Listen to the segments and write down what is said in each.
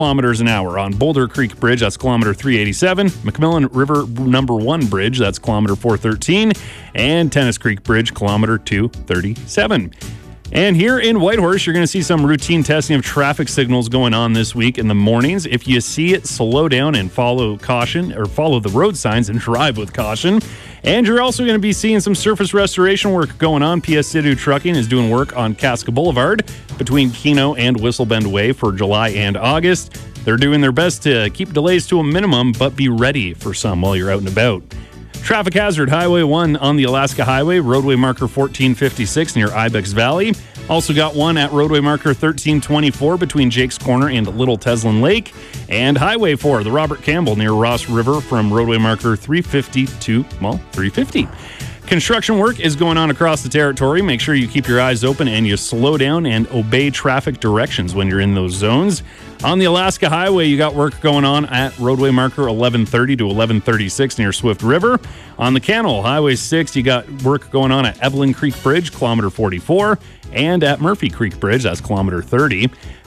kilometers an hour on Boulder Creek Bridge, that's kilometer 387, McMillan River number 1 bridge, that's kilometer 413, and Tennis Creek Bridge, kilometer 237. And here in Whitehorse, you're going to see some routine testing of traffic signals going on this week in the mornings. If you see it, slow down and follow caution, or follow the road signs and drive with caution. And you're also going to be seeing some surface restoration work going on. PS Sidhu Trucking is doing work on Casca Boulevard between Keno and Whistlebend Way for July and August. They're doing their best to keep delays to a minimum, but be ready for some while you're out and about. Traffic hazard, Highway 1 on the Alaska Highway, roadway marker 1456 near Ibex Valley. Also got one at roadway marker 1324 between Jake's Corner and Little Teslin Lake. And Highway 4, the Robert Campbell near Ross River from roadway marker 350 to, 350. Construction work is going on across the territory. Make sure you keep your eyes open and you slow down and obey traffic directions when you're in those zones. On the Alaska Highway, you got work going on at roadway marker 1130 to 1136 near Swift River. On the Cannell, Highway 6, you got work going on at Evelyn Creek Bridge, kilometer 44, and at Murphy Creek Bridge, that's kilometer 30.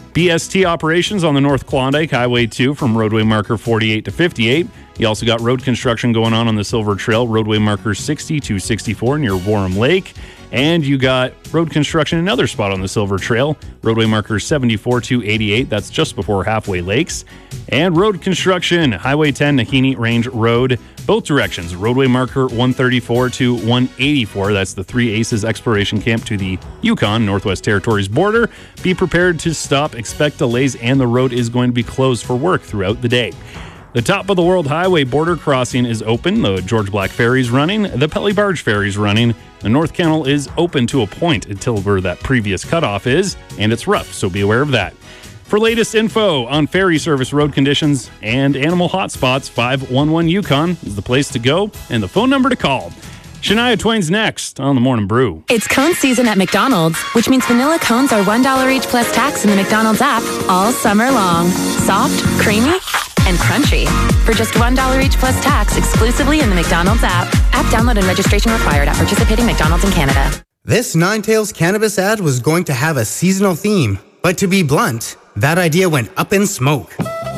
BST operations on the North Klondike Highway 2 from roadway marker 48 to 58. You also got road construction going on the Silver Trail, roadway marker 60 to 64 near Warham Lake. And you got road construction in another spot on the Silver Trail, roadway marker 74 to 88. That's just before Halfway Lakes. And road construction, Highway 10, Nahini Range Road, both directions, roadway marker 134 to 184. That's the Three Aces Exploration Camp to the Yukon, Northwest Territories border. Be prepared to stop, expect delays, and the road is going to be closed for work throughout the day. The Top of the World Highway border crossing is open. The George Black Ferry is running. The Pelly Barge Ferry is running. The North Kennel is open to a point until where that previous cutoff is, and it's rough, so be aware of that. For latest info on ferry service road conditions and animal hotspots, 511 Yukon is the place to go and the phone number to call. Shania Twain's next on The Morning Brew. It's cone season at McDonald's, which means vanilla cones are $1 each plus tax in the McDonald's app all summer long. Soft, creamy, and crunchy. For just $1 each plus tax exclusively in the McDonald's app. App download and registration required at participating McDonald's in Canada. This Nine Tails Cannabis ad was going to have a seasonal theme, but to be blunt, that idea went up in smoke.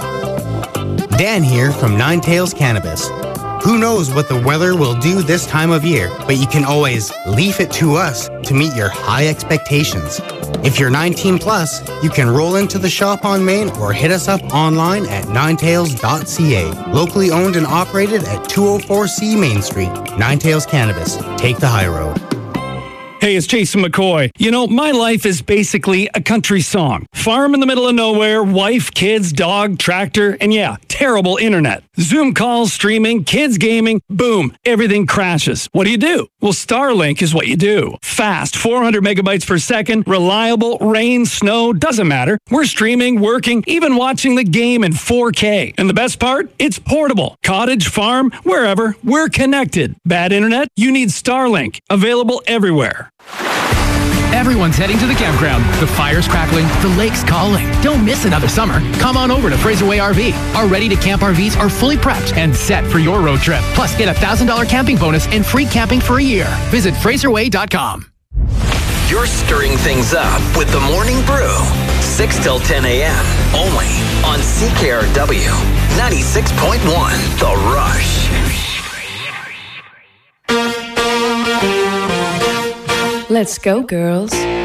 Dan here from Nine Tails Cannabis. Who knows what the weather will do this time of year, but you can always leave it to us to meet your high expectations. If you're 19 plus, you can roll into the shop on Main or hit us up online at ninetails.ca. Locally owned and operated at 204C Main Street. Nine Tails Cannabis. Take the high road. Hey, it's Jason McCoy. You know, my life is basically a country song. Farm in the middle of nowhere, wife, kids, dog, tractor, and yeah, terrible internet. Zoom calls, streaming, kids gaming, boom, everything crashes. What do? Well, Starlink is what you do. Fast, 400 megabytes per second, reliable, rain, snow, doesn't matter. We're streaming, working, even watching the game in 4K. And the best part? It's portable. Cottage, farm, wherever, we're connected. Bad internet? You need Starlink. Available everywhere. Everyone's heading to the campground. The fire's crackling, the lake's calling. Don't miss another summer. Come on over to Fraserway RV. Our ready-to-camp RVs are fully prepped and set for your road trip. Plus, get a $1,000 camping bonus and free camping for a year. Visit FraserWay.com. You're stirring things up with the Morning Brew. 6 till 10 a.m. Only on CKRW 96.1 The Rush. Let's go, girls.